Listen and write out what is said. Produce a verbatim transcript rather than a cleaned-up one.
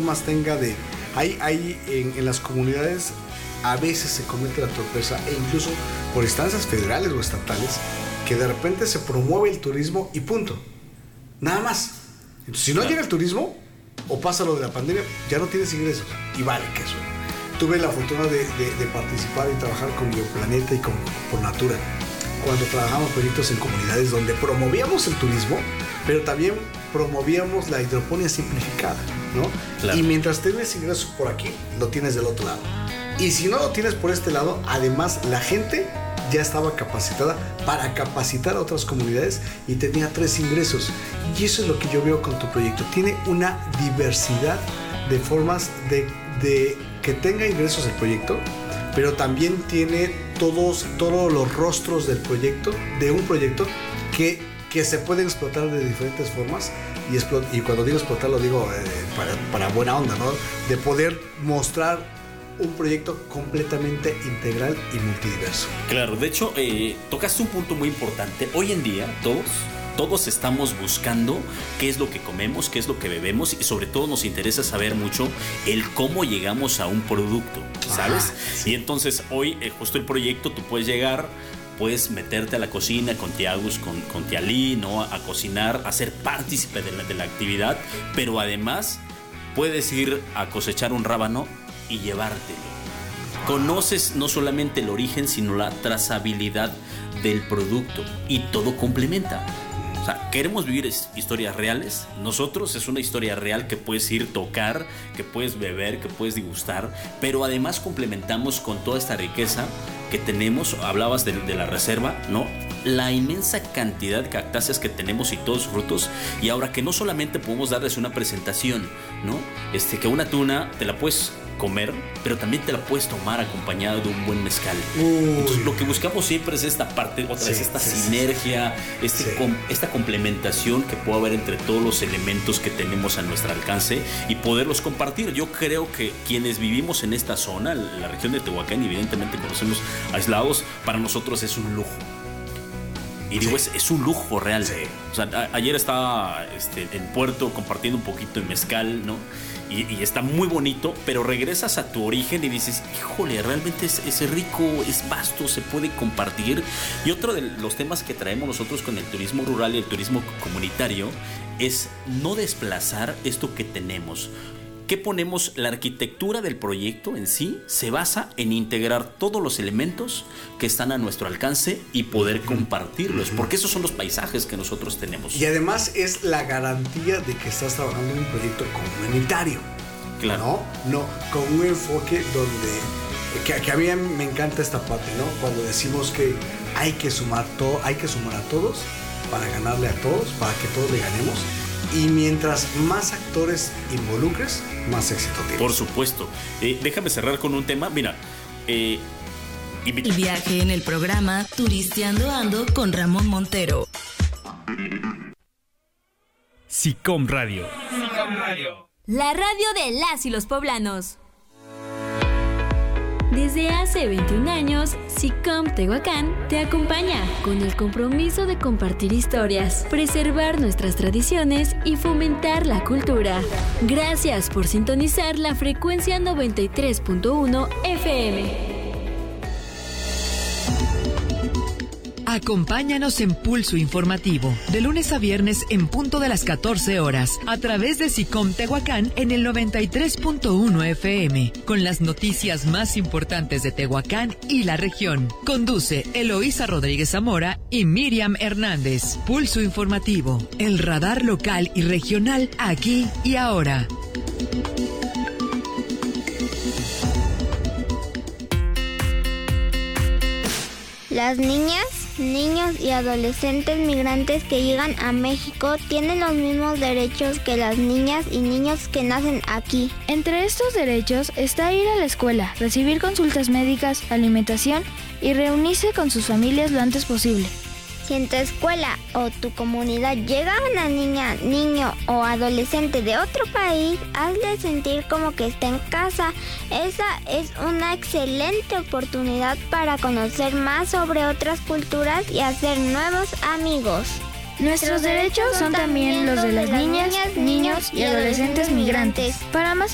formas tenga de... Hay, hay en, en las comunidades a veces se comete la torpeza, e incluso por instancias federales o estatales, que de repente se promueve el turismo y punto. Nada más. Entonces, si no claro. llega el turismo, o pasa lo de la pandemia, ya no tienes ingresos. Y vale que eso. Tuve la fortuna de, de, de participar y trabajar con Bioplaneta y con Por Natura, cuando trabajamos proyectos en comunidades donde promovíamos el turismo, pero también promovíamos la hidroponía simplificada, ¿no? Claro. Y mientras tienes ingresos por aquí, lo tienes del otro lado. Y si no lo tienes por este lado, además la gente ya estaba capacitada para capacitar a otras comunidades y tenía tres ingresos. Y eso es lo que yo veo con tu proyecto. Tiene una diversidad de formas de, de que tenga ingresos el proyecto, pero también tiene todos, todos los rostros del proyecto, de un proyecto que, que se pueden explotar de diferentes formas. Y, explot- y cuando digo explotar lo digo eh, para, para buena onda, ¿no? De poder mostrar un proyecto completamente integral y multidiverso. Claro, de hecho, eh, tocaste un punto muy importante. Hoy en día, todos, todos estamos buscando qué es lo que comemos, qué es lo que bebemos, y sobre todo nos interesa saber mucho el cómo llegamos a un producto, ¿sabes? Ah, sí. Y entonces, hoy, eh, justo el proyecto, tú puedes llegar, puedes meterte a la cocina con tía Agus, con, con tía Lee, ¿no? A, a cocinar, a ser partícipe de la, de la actividad, pero además puedes ir a cosechar un rábano y llevártelo. Conoces no solamente el origen, sino la trazabilidad del producto, y todo complementa. O sea, queremos vivir historias reales. Nosotros es una historia real que puedes ir tocar, que puedes beber, que puedes degustar, pero además complementamos con toda esta riqueza que tenemos. Hablabas de, de la reserva, ¿no? La inmensa cantidad de cactáceas que tenemos y todos frutos, y ahora que no solamente podemos darles una presentación, ¿no? Este, que una tuna te la puedes comer, pero también te la puedes tomar acompañada de un buen mezcal. Uy. Entonces lo que buscamos siempre es esta parte, otra sí, vez esta sí, sinergia, sí. Este sí. com, esta complementación que puede haber entre todos los elementos que tenemos a nuestro alcance y poderlos compartir. Yo creo que quienes vivimos en esta zona, la región de Tehuacán, evidentemente conocemos aislados, para nosotros es un lujo. Y digo, sí. es, es un lujo real. Sí. O sea, a, ayer estaba este, en Puerto compartiendo un poquito de mezcal, ¿no? Y, y está muy bonito, pero regresas a tu origen y dices, híjole, realmente es, es rico, es vasto, se puede compartir. Y otro de los temas que traemos nosotros con el turismo rural y el turismo comunitario es no desplazar esto que tenemos. ¿Qué ponemos? La arquitectura del proyecto en sí se basa en integrar todos los elementos que están a nuestro alcance y poder compartirlos, porque esos son los paisajes que nosotros tenemos. Y además es la garantía de que estás trabajando en un proyecto comunitario. Claro. No, no, con un enfoque donde, que, que a mí me encanta esta parte, ¿no? Cuando decimos que hay que sumar todo, hay que sumar a todos para ganarle a todos, para que todos le ganemos. Y mientras más actores involucres, más éxito tienes. Por supuesto. Eh, déjame cerrar con un tema. Mira, eh, el viaje en el programa Turisteando Ando con Ramón Montero. SICOM Radio. SICOM Radio. La radio de las y los poblanos. Desde hace veintiún años, SICOM Tehuacán te acompaña con el compromiso de compartir historias, preservar nuestras tradiciones y fomentar la cultura. Gracias por sintonizar la frecuencia noventa y tres punto uno F M. Acompáñanos en Pulso Informativo, de lunes a viernes en punto de las catorce horas, a través de SICOM Tehuacán en el noventa y tres punto uno F M, con las noticias más importantes de Tehuacán y la región. Conduce Eloísa Rodríguez Zamora y Miriam Hernández. Pulso Informativo, el radar local y regional aquí y ahora. Las niñas, niños y adolescentes migrantes que llegan a México tienen los mismos derechos que las niñas y niños que nacen aquí. Entre estos derechos está ir a la escuela, recibir consultas médicas, alimentación y reunirse con sus familias lo antes posible. Si en tu escuela o tu comunidad llega una niña, niño o adolescente de otro país, hazle sentir como que está en casa. Esa es una excelente oportunidad para conocer más sobre otras culturas y hacer nuevos amigos. Nuestros derechos son también los de las niñas, niños y adolescentes migrantes. Para más